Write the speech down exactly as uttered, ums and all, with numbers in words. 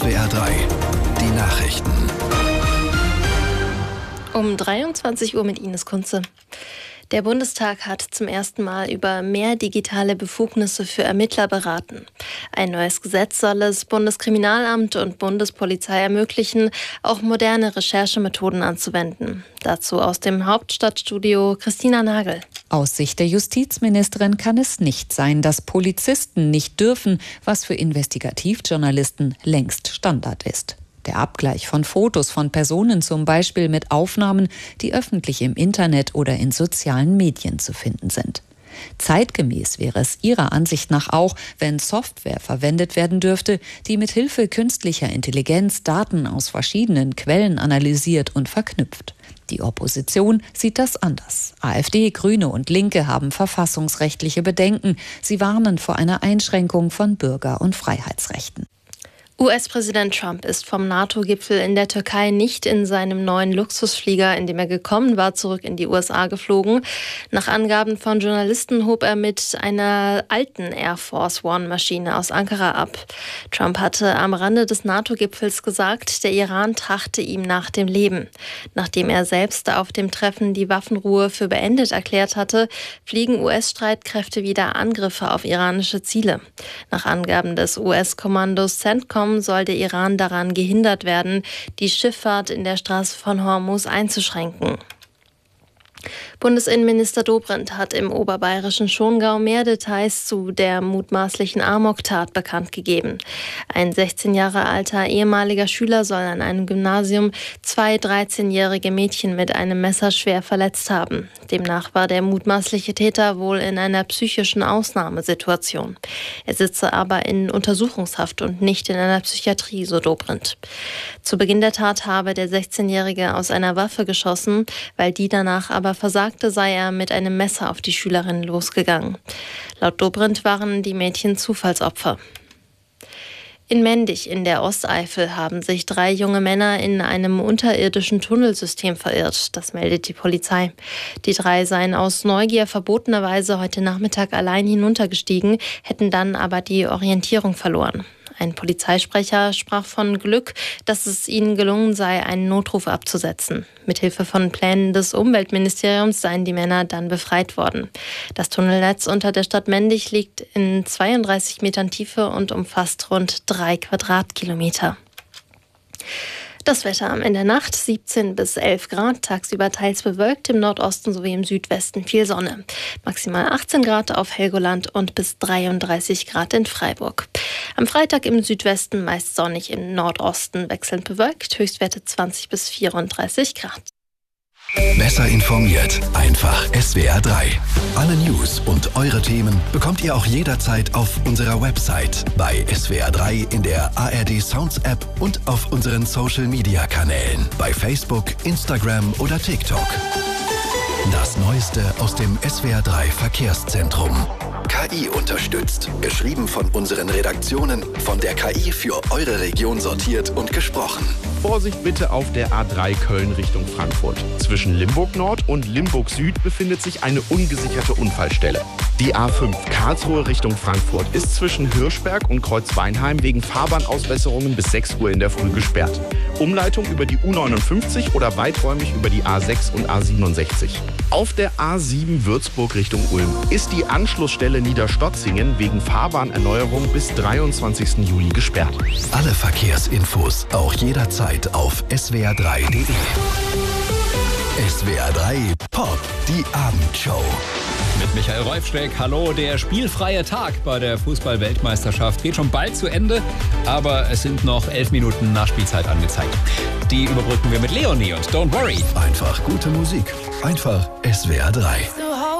W R drei, die Nachrichten. Um dreiundzwanzig Uhr mit Ines Kunze. Der Bundestag hat zum ersten Mal über mehr digitale Befugnisse für Ermittler beraten. Ein neues Gesetz soll es Bundeskriminalamt und Bundespolizei ermöglichen, auch moderne Recherchemethoden anzuwenden. Dazu aus dem Hauptstadtstudio Christina Nagel. Aus Sicht der Justizministerin kann es nicht sein, dass Polizisten nicht dürfen, was für Investigativjournalisten längst Standard ist. Der Abgleich von Fotos von Personen zum Beispiel mit Aufnahmen, die öffentlich im Internet oder in sozialen Medien zu finden sind. Zeitgemäß wäre es ihrer Ansicht nach auch, wenn Software verwendet werden dürfte, die mit Hilfe künstlicher Intelligenz Daten aus verschiedenen Quellen analysiert und verknüpft. Die Opposition sieht das anders. AfD, Grüne und Linke haben verfassungsrechtliche Bedenken. Sie warnen vor einer Einschränkung von Bürger- und Freiheitsrechten. U S-Präsident Trump ist vom NATO-Gipfel in der Türkei nicht in seinem neuen Luxusflieger, in dem er gekommen war, zurück in die U S A geflogen. Nach Angaben von Journalisten hob er mit einer alten Air Force One-Maschine aus Ankara ab. Trump hatte am Rande des NATO-Gipfels gesagt, der Iran trachte ihm nach dem Leben. Nachdem er selbst auf dem Treffen die Waffenruhe für beendet erklärt hatte, fliegen U S-Streitkräfte wieder Angriffe auf iranische Ziele. Nach Angaben des U S-Kommandos CENTCOM soll der Iran daran gehindert werden, die Schifffahrt in der Straße von Hormuz einzuschränken. Bundesinnenminister Dobrindt hat im oberbayerischen Schongau mehr Details zu der mutmaßlichen Amoktat bekannt gegeben. Ein sechzehn Jahre alter ehemaliger Schüler soll an einem Gymnasium zwei dreizehnjährige Mädchen mit einem Messer schwer verletzt haben. Demnach war der mutmaßliche Täter wohl in einer psychischen Ausnahmesituation. Er sitze aber in Untersuchungshaft und nicht in einer Psychiatrie, so Dobrindt. Zu Beginn der Tat habe der sechzehnjährige aus einer Waffe geschossen, weil die danach aber versagte, sei er mit einem Messer auf die Schülerin losgegangen. Laut Dobrindt waren die Mädchen Zufallsopfer. In Mendig in der Osteifel haben sich drei junge Männer in einem unterirdischen Tunnelsystem verirrt. Das meldet die Polizei. Die drei seien aus Neugier verbotenerweise heute Nachmittag allein hinuntergestiegen, hätten dann aber die Orientierung verloren. Ein Polizeisprecher sprach von Glück, dass es ihnen gelungen sei, einen Notruf abzusetzen. Mithilfe von Plänen des Umweltministeriums seien die Männer dann befreit worden. Das Tunnelnetz unter der Stadt Mendig liegt in zweiunddreißig Metern Tiefe und umfasst rund drei Quadratkilometer. Das Wetter in der Nacht siebzehn bis elf Grad, tagsüber teils bewölkt, im Nordosten sowie im Südwesten viel Sonne. Maximal achtzehn Grad auf Helgoland und bis dreiunddreißig Grad in Freiburg. Am Freitag im Südwesten meist sonnig, im Nordosten wechselnd bewölkt, Höchstwerte zwanzig bis vierunddreißig Grad. Besser informiert, einfach S W R drei. Alle News und eure Themen bekommt ihr auch jederzeit auf unserer Website, bei S W R drei in der A R D Sounds App und auf unseren Social Media Kanälen, bei Facebook, Instagram oder TikTok. Das Neueste aus dem S W R drei Verkehrszentrum. K I unterstützt. Geschrieben von unseren Redaktionen, von der K I für eure Region sortiert und gesprochen. Vorsicht bitte auf der A drei Köln Richtung Frankfurt. Zwischen Limburg Nord und Limburg Süd befindet sich eine ungesicherte Unfallstelle. Die A fünf Karlsruhe Richtung Frankfurt ist zwischen Hirschberg und Kreuzweinheim wegen Fahrbahnausbesserungen bis sechs Uhr in der Früh gesperrt. Umleitung über die U neunundfünfzig oder weiträumig über die A sechs und A siebenundsechzig. Auf der A sieben Würzburg Richtung Ulm ist die Anschlussstelle Niederstotzingen wegen Fahrbahnerneuerung bis dreiundzwanzigsten Juli gesperrt. Alle Verkehrsinfos auch jederzeit auf S W R drei Punkt D E. S W R drei Pop, die Abendshow. Mit Michael Reufsteck, hallo. Der spielfreie Tag bei der Fußball-Weltmeisterschaft geht schon bald zu Ende, aber es sind noch elf Minuten Nachspielzeit angezeigt. Die überbrücken wir mit Leonie und Don't Worry. Einfach gute Musik, einfach S W R drei.